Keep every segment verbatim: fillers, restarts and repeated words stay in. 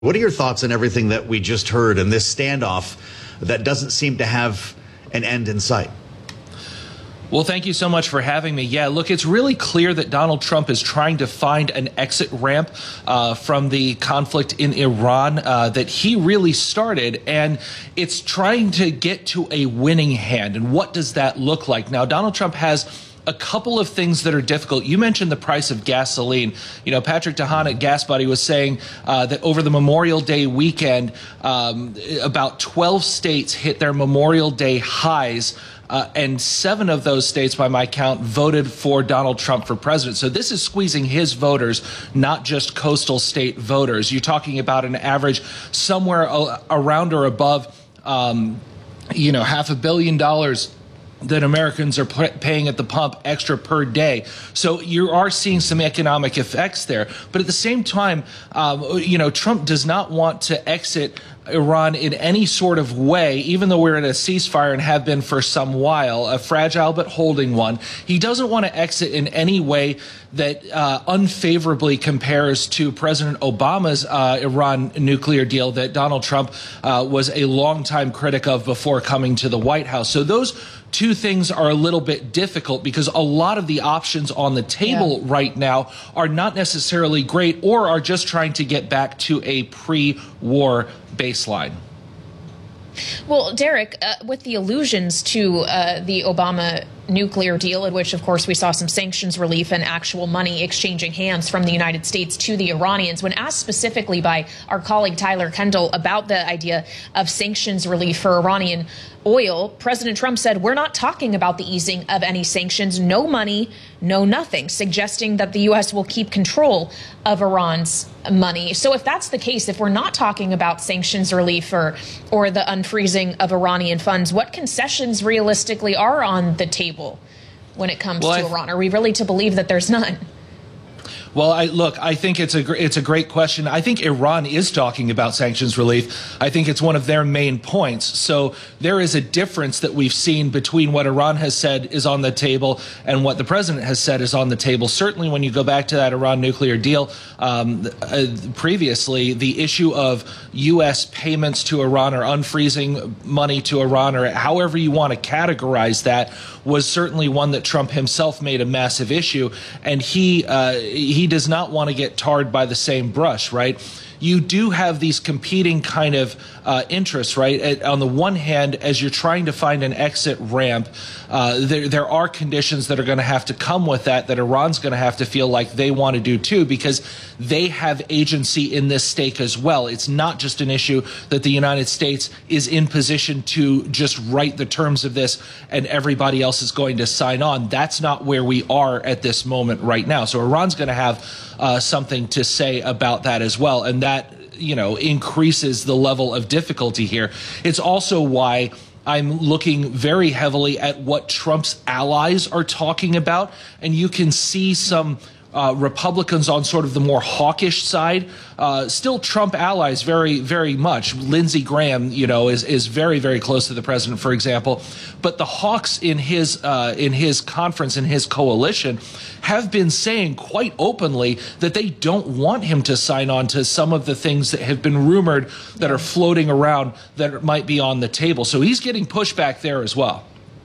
What are your thoughts on everything that we just heard in this standoff that doesn't seem to have an end in sight? Well, thank you so much for having me. Yeah, look, it's really clear that Donald Trump is trying to find an exit ramp uh, from the conflict in Iran uh, that he really started, and it's trying to get to a winning hand. And what does that look like? Now, Donald Trump has a couple of things that are difficult. You mentioned the price of gasoline. You know, Patrick DeHaan at Gas Buddy was saying uh, that over the Memorial Day weekend, um, about twelve states hit their Memorial Day highs. Uh, and seven of those states, by my count, voted for Donald Trump for president. So this is squeezing his voters, not just coastal state voters. You're talking about an average somewhere around or above, um, you know, half a billion dollars that Americans are paying at the pump extra per day. So you are seeing some economic effects there. But at the same time, um, you know, Trump does not want to exit Iran in any sort of way, even though we're in a ceasefire and have been for some while, a fragile but holding one. He doesn't want to exit in any way that uh, unfavorably compares to President Obama's uh, Iran nuclear deal that Donald Trump uh, was a longtime critic of before coming to the White House. So those two things are a little bit difficult because a lot of the options on the table yeah. right now are not necessarily great or are just trying to get back to a pre-war baseline. Well, Derek, uh, with the allusions to uh, the Obama nuclear deal, in which, of course, we saw some sanctions relief and actual money exchanging hands from the United States to the Iranians, when asked specifically by our colleague Tyler Kendall about the idea of sanctions relief for Iranian oil, President Trump said, we're not talking about the easing of any sanctions, no money, no nothing, suggesting that the U S will keep control of Iran's money. So if that's the case, if we're not talking about sanctions relief or, or the unfreezing of Iranian funds, what concessions realistically are on the table when it comes well, to Iran? Are we really to believe that there's none? Well, I, look, I think it's a it's a great question. I think Iran is talking about sanctions relief. I think it's one of their main points. So there is a difference that we've seen between what Iran has said is on the table and what the president has said is on the table. Certainly when you go back to that Iran nuclear deal um, uh, previously, the issue of U S payments to Iran or unfreezing money to Iran or however you want to categorize that was certainly one that Trump himself made a massive issue. And he uh, he He does not want to get tarred by the same brush, right? You do have these competing kind of uh, interests, right? At, on the one hand, as you're trying to find an exit ramp, uh, there, there are conditions that are going to have to come with that, that Iran's going to have to feel like they want to do too, because they have agency in this stake as well. It's not just an issue that the United States is in position to just write the terms of this and everybody else is going to sign on. That's not where we are at this moment right now. So Iran's going to have uh, something to say about that as well. And that That, you know, increases the level of difficulty here. It's also why I'm looking very heavily at what Trump's allies are talking about. And you can see some uh, Republicans on sort of the more hawkish side, uh, still Trump allies very, very much. Lindsey Graham, you know, is, is very, very close to the president, for example. But the hawks in his uh, in his conference, in his coalition, have been saying quite openly that they don't want him to sign on to some of the things that have been rumored that are floating around that might be on the table. So he's getting pushback there as well.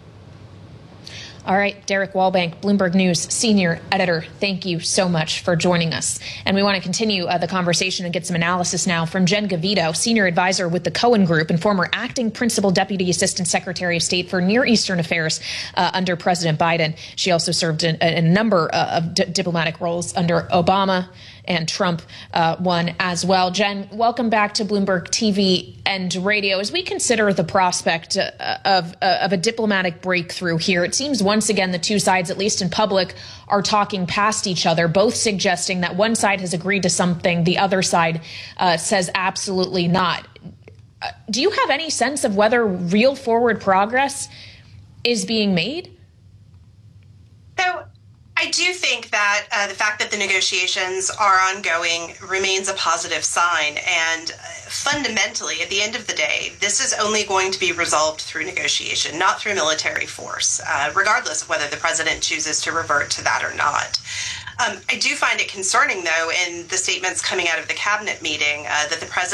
All right, Derek Wallbank, Bloomberg News senior editor, thank you so much for joining us. And we want to continue uh, the conversation and get some analysis now from Jen Gavito, senior advisor with the Cohen Group and former acting principal deputy assistant secretary of state for Near Eastern affairs uh, under President Biden. She also served in a, a number uh, of d- diplomatic roles under Obama and Trump uh, one as well. Jen, welcome back to Bloomberg T V and radio. As we consider the prospect uh, of, uh, of a diplomatic breakthrough here, it seems once again the two sides, at least in public, are talking past each other, both suggesting that one side has agreed to something, the other side uh, says absolutely not. Uh, do you have any sense of whether real forward progress is being made? So I do think that uh, the fact that the negotiations are ongoing remains a positive sign. And uh, fundamentally, at the end of the day, this is only going to be resolved through negotiation, not through military force, uh, regardless of whether the president chooses to revert to that or not. Um, I do find it concerning, though, in the statements coming out of the cabinet meeting uh, that the president